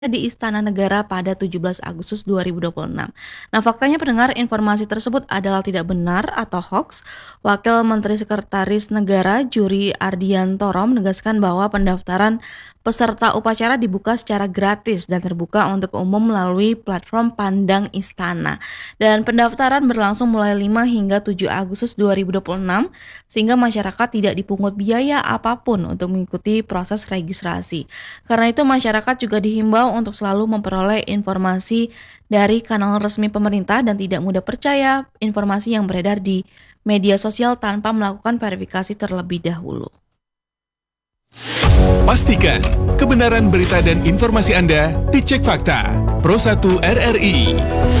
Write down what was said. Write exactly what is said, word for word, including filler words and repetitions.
di Istana Negara pada tujuh belas Agustus dua ribu dua puluh enam. Nah, faktanya pendengar informasi tersebut adalah tidak benar atau hoax. Wakil Menteri Sekretaris Negara Juri Ardiantoro menegaskan bahwa pendaftaran peserta upacara dibuka secara gratis dan terbuka untuk umum melalui platform Pandang Istana. Dan pendaftaran berlangsung mulai lima hingga tujuh Agustus dua ribu dua puluh enam sehingga masyarakat tidak dipungut biaya apapun untuk mengikuti proses registrasi. Karena itu masyarakat juga dihimbau untuk selalu memperoleh informasi dari kanal resmi pemerintah dan tidak mudah percaya informasi yang beredar di media sosial tanpa melakukan verifikasi terlebih dahulu. Pastikan kebenaran berita dan informasi Anda dicek fakta. Pro satu R R I.